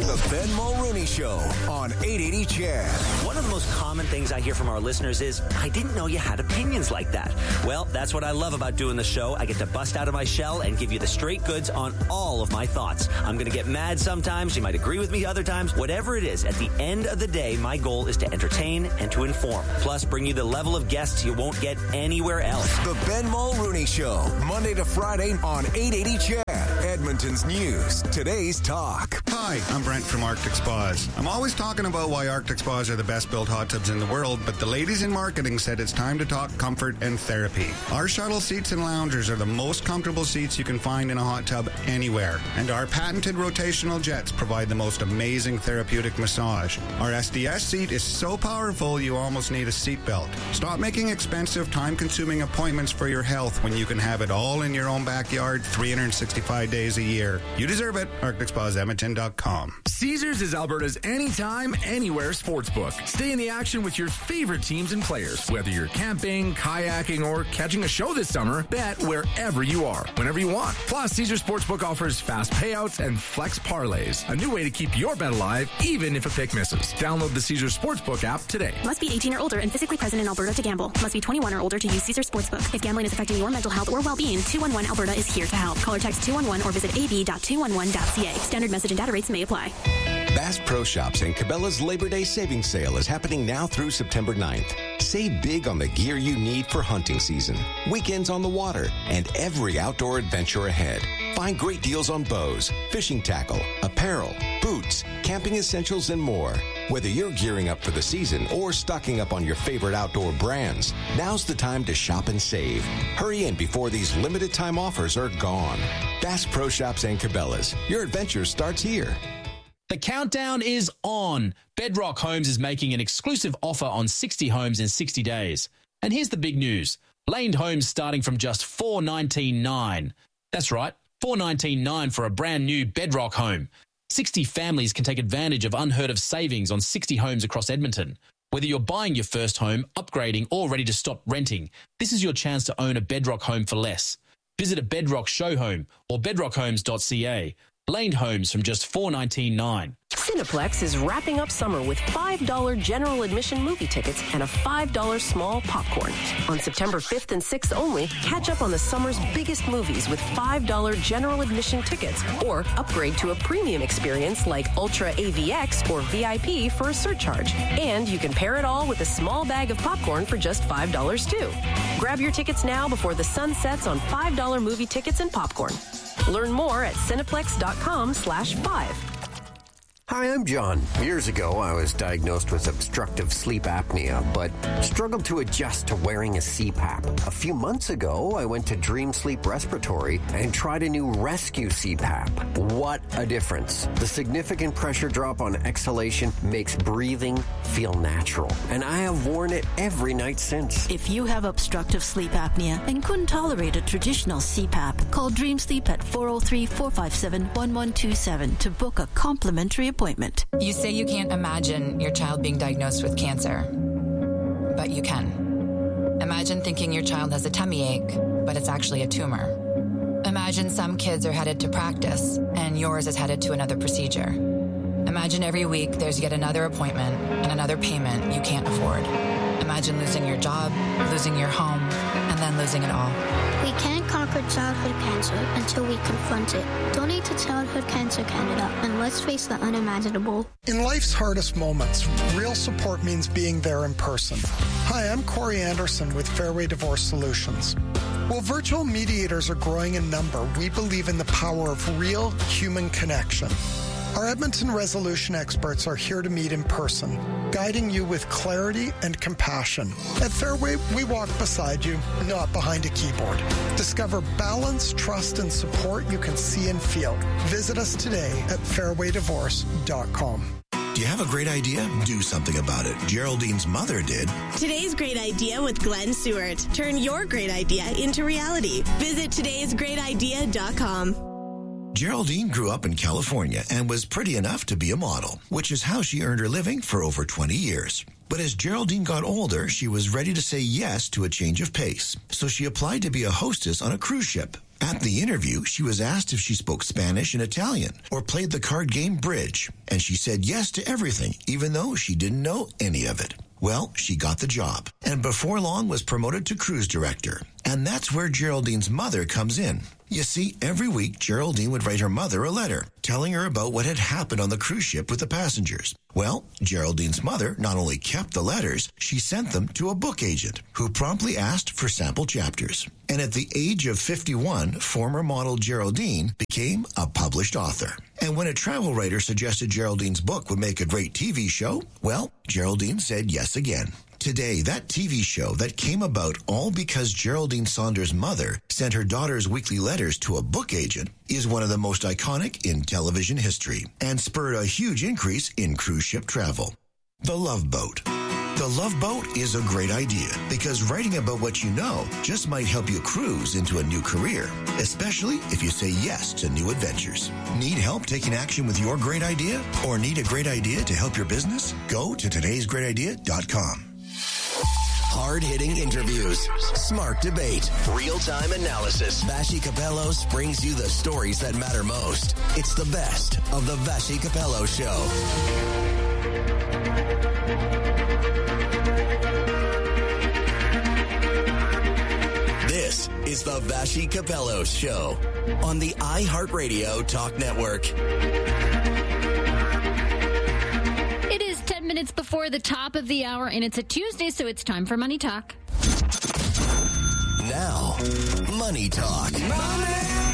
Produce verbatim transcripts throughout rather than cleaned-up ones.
The Ben Mulrooney Show on eight eighty C H E D. One of the most common things I hear from our listeners is, I didn't know you had opinions like that. Well, that's what I love about doing the show. I get to bust out of my shell and give you the straight goods on all of my thoughts. I'm going to get mad sometimes. You might agree with me other times. Whatever it is, at the end of the day, my goal is to entertain and to inform. Plus, bring you the level of guests you won't get anywhere else. The Ben Mulrooney Show, Monday to Friday on eight eighty C H E D. Edmonton's news. Today's talk. Hi, I'm Brent from Arctic Spas. I'm always talking about why Arctic Spas are the best built hot tubs in the world, but the ladies in marketing said it's time to talk comfort and therapy. Our shuttle seats and loungers are the most comfortable seats you can find in a hot tub anywhere, and our patented rotational jets provide the most amazing therapeutic massage. Our S D S seat is so powerful you almost need a seatbelt. Stop making expensive, time-consuming appointments for your health when you can have it all in your own backyard three hundred sixty-five days a year. You deserve it. Arctic Spas Edmonton dot com. Caesars is Alberta's anytime, anywhere sportsbook. Stay in the action with your favorite teams and players. Whether you're camping, kayaking, or catching a show this summer, bet wherever you are, whenever you want. Plus, Caesars Sportsbook offers fast payouts and flex parlays, a new way to keep your bet alive, even if a pick misses. Download the Caesars Sportsbook app today. Must be eighteen or older and physically present in Alberta to gamble. Must be twenty-one or older to use Caesars Sportsbook. If gambling is affecting your mental health or well-being, two one one Alberta is here to help. Call or text two one one or visit a b dot two one one dot c a. Standard message and data rates may apply. Bass Pro Shops and Cabela's Labor Day Savings Sale is happening now through September ninth. Save big on the gear you need for hunting season, weekends on the water, and every outdoor adventure ahead. Find great deals on bows, fishing tackle, apparel, boots, camping essentials, and more. Whether you're gearing up for the season or stocking up on your favorite outdoor brands, now's the time to shop and save. Hurry in before these limited time offers are gone. Bass Pro Shops and Cabela's. Your adventure starts here. The countdown is on. Bedrock Homes is making an exclusive offer on sixty homes in sixty days. And here's the big news. Laned homes starting from just four ninety-nine. That's right, four ninety-nine for a brand new Bedrock home. sixty families can take advantage of unheard of savings on sixty homes across Edmonton. Whether you're buying your first home, upgrading, or ready to stop renting, this is your chance to own a Bedrock home for less. Visit a Bedrock show home or bedrock homes dot c a. Laned homes from just four ninety-nine. Cineplex is wrapping up summer with five dollars general admission movie tickets and a five dollars small popcorn. On September fifth and sixth only, catch up on the summer's biggest movies with five dollars general admission tickets or upgrade to a premium experience like Ultra A V X or V I P for a surcharge. And you can pair it all with a small bag of popcorn for just five dollars too. Grab your tickets now before the sun sets on five dollars movie tickets and popcorn. Learn more at cineplex dot com slash five. Hi, I'm John. Years ago, I was diagnosed with obstructive sleep apnea, but struggled to adjust to wearing a C PAP. A few months ago, I went to Dream Sleep Respiratory and tried a new Rescue C PAP. What a difference. The significant pressure drop on exhalation makes breathing feel natural, and I have worn it every night since. If you have obstructive sleep apnea and couldn't tolerate a traditional C PAP, call Dream Sleep at four oh three, four five seven, one one two seven to book a complimentary appointment. You say you can't imagine your child being diagnosed with cancer, but you can. Imagine thinking your child has a tummy ache, but it's actually a tumor. Imagine some kids are headed to practice, and yours is headed to another procedure. Imagine every week there's yet another appointment and another payment you can't afford. Imagine losing your job, losing your home, and then losing it all. We can't conquer childhood cancer until we confront it. Donate to Childhood Cancer Canada, and let's face the unimaginable. In life's hardest moments, real support means being there in person. Hi, I'm Corey Anderson with Fairway Divorce Solutions. While virtual mediators are growing in number, we believe in the power of real human connection. Our Edmonton resolution experts are here to meet in person, guiding you with clarity and compassion. At Fairway, we walk beside you, not behind a keyboard. Discover balance, trust, and support you can see and feel. Visit us today at fairway divorce dot com. Do you have a great idea? Do something about it. Geraldine's mother did. Today's Great Idea with Glenn Seward. Turn your great idea into reality. Visit todays great idea dot com. Geraldine grew up in California and was pretty enough to be a model, which is how she earned her living for over twenty years. But as Geraldine got older, she was ready to say yes to a change of pace. So she applied to be a hostess on a cruise ship. At the interview, she was asked if she spoke Spanish and Italian or played the card game Bridge, and she said yes to everything, even though she didn't know any of it. Well, she got the job, and before long was promoted to cruise director. And that's where Geraldine's mother comes in. You see, every week, Geraldine would write her mother a letter, telling her about what had happened on the cruise ship with the passengers. Well, Geraldine's mother not only kept the letters, she sent them to a book agent, who promptly asked for sample chapters. And at the age of fifty-one, former model Geraldine became a published author. And when a travel writer suggested Geraldine's book would make a great T V show, well, Geraldine said yes again. Today, that T V show that came about all because Geraldine Saunders' mother sent her daughter's weekly letters to a book agent is one of the most iconic in television history and spurred a huge increase in cruise ship travel. The Love Boat. The Love Boat is a great idea because writing about what you know just might help you cruise into a new career, especially if you say yes to new adventures. Need help taking action with your great idea or need a great idea to help your business? Go to todays great idea dot com. Hard-hitting interviews, smart debate, real-time analysis. Vassy Capellos brings you the stories that matter most. It's the best of the Vassy Capello Show. This is the Vassy Capello Show on the iHeartRadio Talk Network. Minutes before the top of the hour, and it's a Tuesday, so it's time for Money Talk. Now, Money Talk. Money!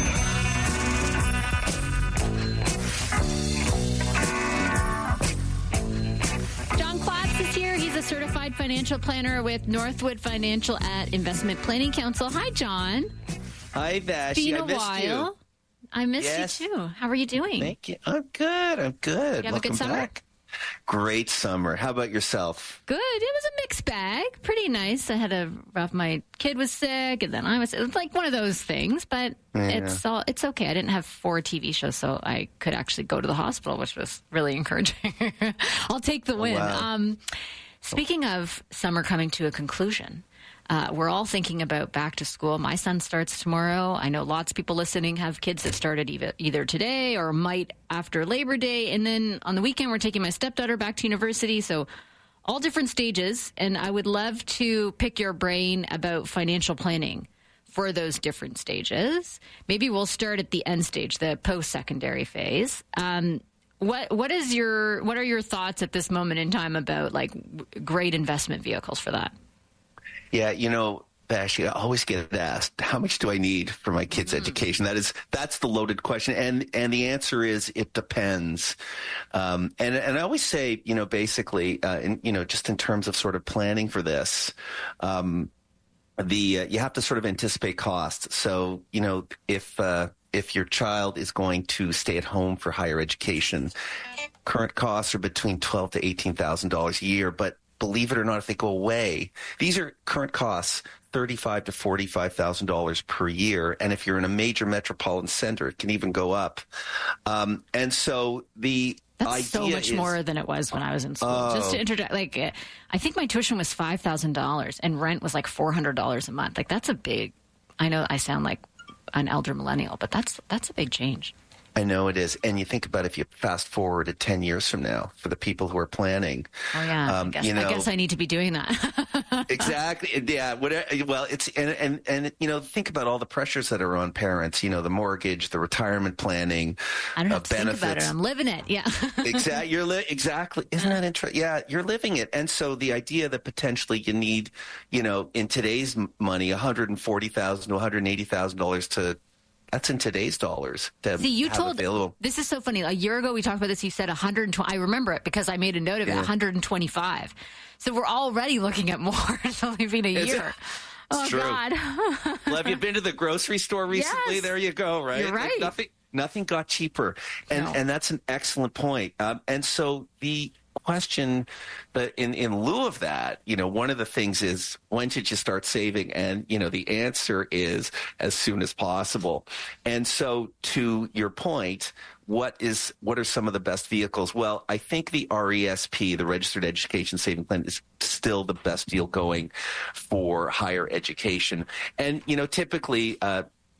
John Klotz is here. He's a certified financial planner with Northwood Financial at Investment Planning Council. Hi, John. Hi, Vassy. Been I a missed while. you. I missed yes. you, too. How are you doing? Thank you. I'm good. I'm good. You have Welcome a good summer? back. Great summer. How about yourself? Good. It was a mixed bag. Pretty nice. I had a rough. My kid was sick, and then I was. It was like one of those things, but Yeah. it's all. It's okay. I didn't have four T V shows, so I could actually go to the hospital, which was really encouraging. I'll take the win. Wow. Um, speaking of summer coming to a conclusion. Uh, we're all thinking about back to school. My son starts tomorrow. I know lots of people listening have kids that started either, either today or might after Labor Day. And then on the weekend, we're taking my stepdaughter back to university. So all different stages. And I would love to pick your brain about financial planning for those different stages. Maybe we'll start at the end stage, the post-secondary phase. Um, what what is your what are your thoughts at this moment in time about like great investment vehicles for that? Yeah, you know, Vassy, I always get asked, how much do I need for my kids' mm-hmm. education? That is, that's the loaded question. And, and the answer is, it depends. Um, and, and I always say, you know, basically, uh, in, you know, just in terms of sort of planning for this, um, the, uh, you have to sort of anticipate costs. So, you know, if, uh, if your child is going to stay at home for higher education, current costs are between twelve thousand to eighteen thousand dollars a year, but believe it or not, if they go away, these are current costs, thirty-five thousand to forty-five thousand dollars per year. And if you're in a major metropolitan center, it can even go up. Um, and so the That's idea so much is, more than it was when I was in school. Oh. Just to interject, like, uh, I think my tuition was five thousand dollars and rent was like four hundred dollars a month. Like, that's a big, I know I sound like an elder millennial, but that's that's a big change. I know it is. And you think about if you fast forward to ten years from now for the people who are planning. Oh, yeah. Um, I, guess, you know, I guess I need to be doing that. Exactly. Yeah. Whatever, well, it's and, and, and, you know, think about all the pressures that are on parents, you know, the mortgage, the retirement planning. I don't have uh, to benefits. think about it. I'm living it. Yeah. Exactly. You're li- exactly. Isn't that interesting? Yeah. You're living it. And so the idea that potentially you need, you know, in today's money, one hundred forty thousand dollars to one hundred eighty thousand dollars to, that's in today's dollars. To See, you have told, available. This is so funny. A year ago, we talked about this. You said one hundred twenty. I remember it because I made a note of it, Yeah. one hundred twenty-five. So we're already looking at more. It's only been a Is year. it? Oh, It's true. God. Well, have you been to the grocery store recently? Yes. There you go, right? You're right. Nothing, nothing got cheaper. And, No. and that's an excellent point. Um, and so the question that in, in lieu of that, you know, one of the things is, when should you start saving? And, you know, the answer is as soon as possible. And so to your point, what is, what are some of the best vehicles? Well, I think the R E S P, the Registered Education Saving Plan, is still the best deal going for higher education. And, you know, typically, uh,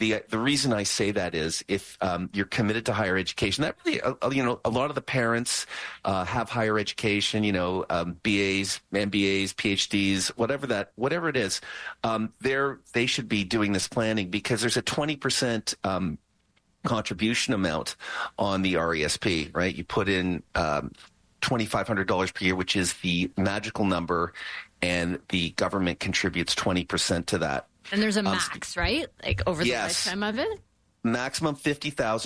the the reason I say that is if um, you're committed to higher education, that really, uh, you know, a lot of the parents uh, have higher education, you know, um, B As, M B As, P H Ds, whatever that, whatever it is, um, they're they should be doing this planning because there's a twenty percent um, contribution amount on the R E S P, right? You put in um, twenty-five hundred dollars per year, which is the magical number, and the government contributes twenty percent to that. And there's a Um, max, right? Like over the yes. lifetime of it? Maximum fifty thousand